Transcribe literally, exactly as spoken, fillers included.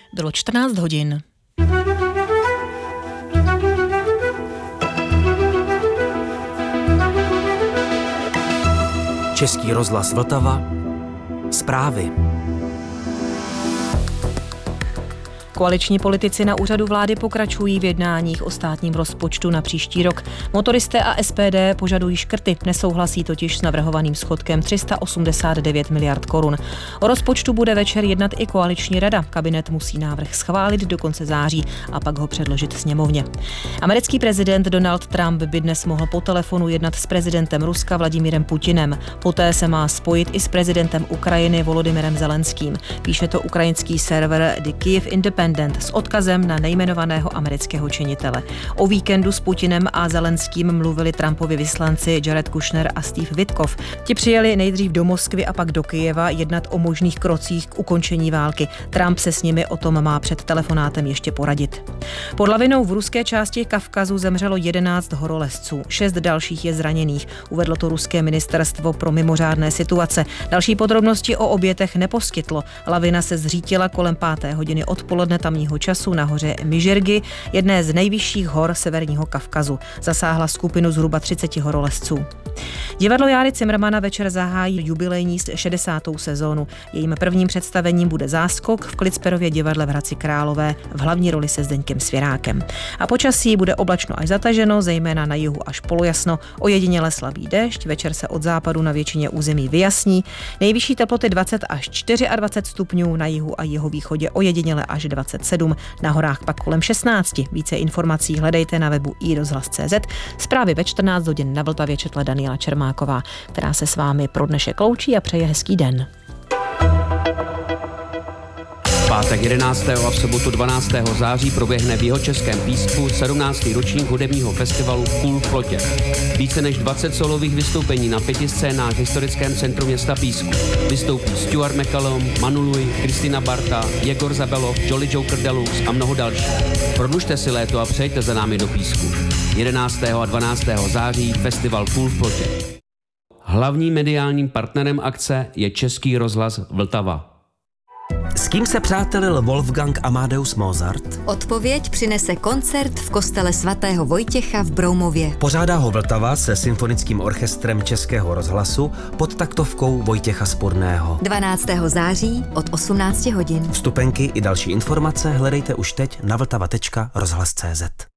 Bylo čtrnáct hodin. Český rozhlas Vltava. Zprávy. Koaliční politici na úřadu vlády pokračují v jednáních o státním rozpočtu na příští rok. Motoristé a S P D požadují škrty, nesouhlasí totiž s navrhovaným schodkem tři sta osmdesát devět miliard korun. O rozpočtu bude večer jednat i koaliční rada. Kabinet musí návrh schválit do konce září a pak ho předložit sněmovně. Americký prezident Donald Trump by dnes mohl po telefonu jednat s prezidentem Ruska Vladimírem Putinem. Poté se má spojit i s prezidentem Ukrajiny Volodymyrem Zelenským. Píše to ukrajinský server The Kyiv Independent s odkazem na nejmenovaného amerického činitele. O víkendu s Putinem a Zelenským mluvili Trumpovi vyslanci Jared Kushner a Steve Witkoff. Ti přijeli nejdřív do Moskvy a pak do Kyjeva jednat o možných krocích k ukončení války. Trump se s nimi o tom má před telefonátem ještě poradit. Pod lavinou v ruské části Kavkazu zemřelo jedenáct horolezců. Šest dalších je zraněných. Uvedlo to ruské ministerstvo pro mimořádné situace. Další podrobnosti o obětech neposkytlo. Lavina se zřítila kolem páté hodiny odpoledne tamního času na hoře Mižergy, jedné z nejvyšších hor severního Kavkazu. Zasáhla skupinu zhruba třiceti horolezců. Divadlo Járy Cimrmana večer zahájí jubilejní šedesátou sezónu. Jejím prvním představením bude Záskok v Klicperově divadle v Hradci Králové, v hlavní roli se Zdeňkem Svěrákem. A počasí bude oblačno až zataženo, zejména na jihu až polojasno, ojediněle slabý déšť, večer se od západu na většině území vyjasní. Nejvyšší teploty dvacet až dvacet čtyři stupňů, na jihu a jihovýchodě ojediněle až dvacet sedm, na horách pak kolem šestnáct. Více informací hledejte na webu i rozhlas tečka cé zet. Zprávy ve čtrnáct hodin na Vltavě četla Daniela Čermáková, která se s vámi pro dnešek loučí a přeje hezký den. V pátek jedenáctého a v sobotu dvanáctého září proběhne v Jihočeském Písku sedmnáctý ročník hudebního festivalu Půl v plotě. Více než dvacet solových vystoupení na pěti scénách v historickém centru města Písku. Vystoupí Stuart McCallum, Manu Louis, Kristina Barta, Jegor Zabelov, Jolly Joker Deluxe a mnoho dalších. Prodlužte si léto a přejďte za námi do Písku. jedenáctého a dvanáctého září festival Půl v plotě. Hlavním mediálním partnerem akce je Český rozhlas Vltava. S kým se přátelil Wolfgang Amadeus Mozart? Odpověď přinese koncert v kostele svatého Vojtěcha v Broumově. Pořádá ho Vltava se symfonickým orchestrem Českého rozhlasu pod taktovkou Vojtěcha Spodného. dvanáctého září od osmnácti hodin. Vstupenky i další informace hledejte už teď na vltava tečka rozhlas tečka cé zet.